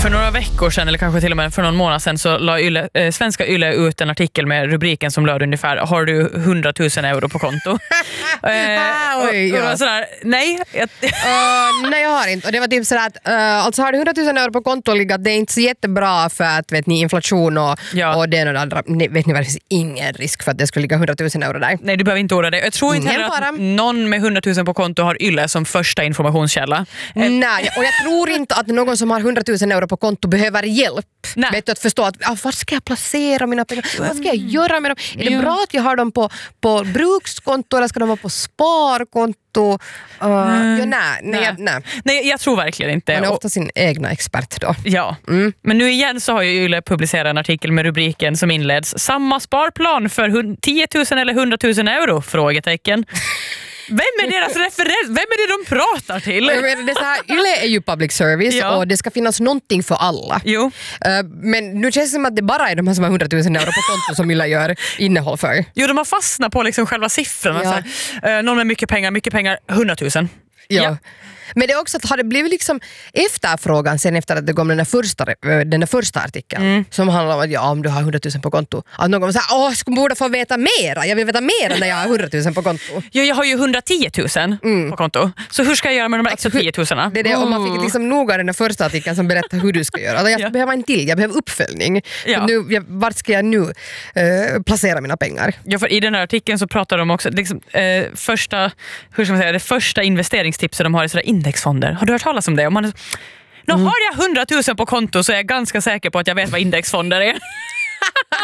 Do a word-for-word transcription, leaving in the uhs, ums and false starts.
För några veckor sedan, eller kanske till och med för någon månad sedan, så la Yle, eh, svenska Yle ut en artikel med rubriken som löd ungefär: har du hundratusen euro på konto? eh, och, Oj, och ja. var sådär, nej. Jag, Uh, nej, jag har inte. Och det var typ sådär att uh, alltså har du hundratusen euro på konto ligga, det är inte så jättebra för att vet ni, inflation och, Ja. och det och det andra. Ni, vet ni vad, det finns ingen risk för att det skulle ligga hundratusen euro där. nej, du behöver inte oroa dig. Jag tror inte Ingen heller fara. att någon med hundratusen på konto har Yle som första informationskälla. Eh, Nej, och jag tror inte att någon som har hundratusen euro på konto behöver hjälp. Nej. Vet du, att förstå att ah, var ska jag placera mina pengar? Vad ska jag göra med dem? Är det Ja. bra att jag har dem på, på brukskonto eller ska de vara på sparkonto? Uh, Mm. ja, nej, nej, Nej. jag- nej. nej, jag tror verkligen inte. Man är Och- ofta sin egna expert då. Ja, men nu igen så har ju Yle publicerat en artikel med rubriken som inleds: samma sparplan för hun- tio tusen eller hundra tusen euro? Frågetecken. Vem är deras referens? Vem är det de pratar till? Jag menar, det är så här, Yle är ju public service Ja. och det ska finnas någonting för alla. Jo. Uh, men nu känns det som att det bara är de här som har hundratusen euro på konto som Yle gör innehåll för. Jo, de har fastnat på liksom själva siffrorna. Ja. Så här, eh, någon med mycket pengar, mycket pengar, hundratusen. Ja. Ja. Men det är också att har det blivit liksom efterfrågan sen efter att det kom den där första, den där första artikeln Mm. som handlar om att ja, om du har hundratusen på konto, att någon säger åh, jag borde få veta mera, jag vill veta mera när jag har hundratusen på konto. Jo, jag har ju hundratiotusen på konto. Så hur ska jag göra med de här extra Alltså, hur- tiotusen? Det är det, om man fick liksom noga den där första artikeln som berättar hur du ska göra. Alltså, jag Ja. behöver en till, jag behöver uppföljning. Ja. För Nu, jag, vart ska jag nu eh, placera mina pengar? Ja, för i den här artikeln så pratar de också liksom, eh, första, hur ska man säga, det första investeringstipset de har i sådär indexfonder. Har du hört talas om det? Om man, nu har jag hundratusen på konto så är jag ganska säker på att jag vet vad indexfonder är.